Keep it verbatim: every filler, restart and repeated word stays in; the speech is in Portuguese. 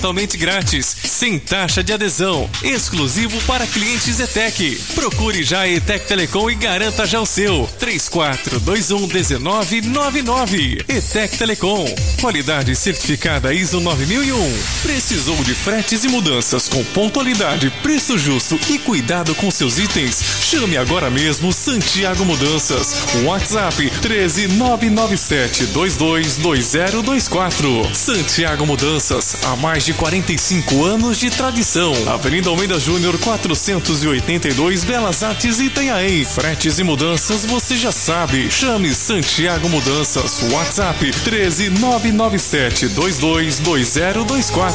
Totalmente grátis, sem taxa de adesão, exclusivo para clientes E T E C. Procure já a E T E C Telecom e garanta já o seu. três quatro dois um um nove nove nove. E T E C Telecom, qualidade certificada I S O nove mil e um. Precisou de fretes e mudanças com pontualidade, preço justo e cuidado com seus itens? Chame agora mesmo Santiago Mudanças. WhatsApp treze nove nove sete dois dois dois zero dois quatro. Santiago Mudanças, há mais de quarenta e cinco anos de tradição. Avenida Almeida Júnior quatrocentos e oitenta e dois, Belas Artes, Itanhaém. Fretes e mudanças você já sabe. Chame Santiago Mudanças. WhatsApp treze nove nove sete dois dois dois zero dois quatro.